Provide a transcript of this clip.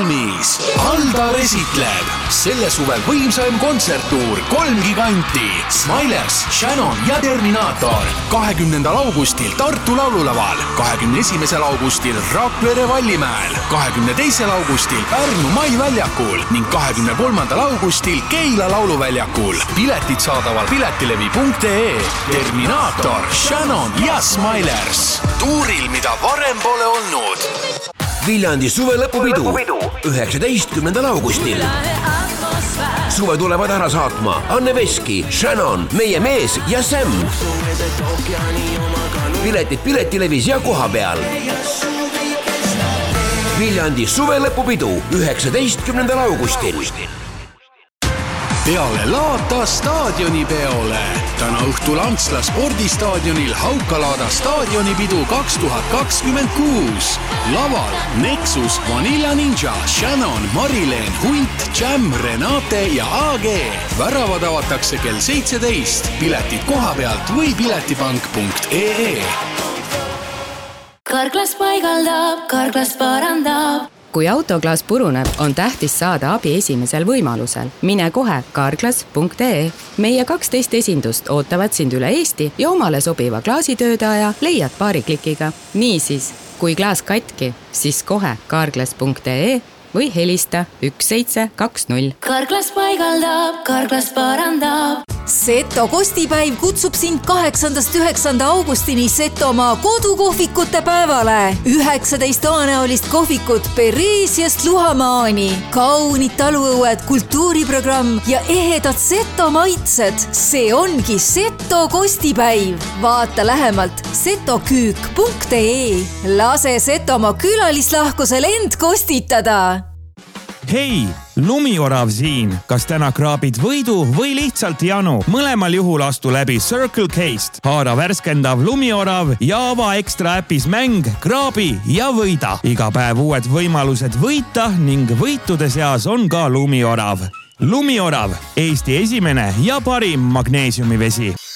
ruumis. Aldar esitleb selle suvel võimsaim kontserttuur 3 giganti Smilers, Shannon ja Terminaator 20. augustil Tartu laululaval, 21. augustil Rakvere Vallimäel, 22. augustil Pärnu Maiväljakul ning 23. augustil Keila lauluväljakul. Piletid saadaval piletilevi.ee. Terminaator, Shannon ja Smilers. Tuuril, mida varem pole olnud. Viljandi suvelõpupidu 19. augustil. Suve tulevad ära saatma Anne Veski, Shannon, Meie mees ja Sam. Piletid piletilevis ja koha peal. Viljandi suvelõpupidu 19. augustil. Peale Laata staadionipeole. Täna õhtul Antsla spordistaadionil Haukalaada staadionipidu 2026. Laval Nexus, Vanilla Ninja, Shannon, Marileen, Hunt, Jam, Renate ja AG. Väravad avatakse kell 17. Piletid koha pealt või piletipank.ee. Karklas paigaldab, Karklas parandab. Kui autoklaas puruneb, on tähtis saada abi esimesel võimalusel. Mine kohe karklas.ee. Meie 12 esindust ootavad sind üle Eesti ja omale sobiva klaasitöödaja leiad paari klikiga. Niisiis, kui klaas katki, siis kohe karklas.ee või helista 1720. Karklas paigaldab, Karklas parandab. Seto kostipäiv kutsub sind 8.–9. augustini Setomaa kodukohvikute päevale. 19 toanäolist kohvikut Pereesiast Luhamaani. Kaunid taluõued, kultuuriprogramm ja ehedad Seto maitsed. See ongi Seto kostipäiv. Vaata lähemalt setoküük.ee. Lase Setomaa külalislahkusel end kostitada. Hei, Lumiorav siin. Kas täna kraabid võidu või lihtsalt janu? Mõlemal juhul astu läbi Circle K'st. Haara värskendav Lumiorav ja ava ekstra äpis mäng, kraabi ja võida. Iga päev uued võimalused võita ning võitude seas on ka Lumiorav. Lumiorav, Eesti esimene ja parim magneesiumivesi.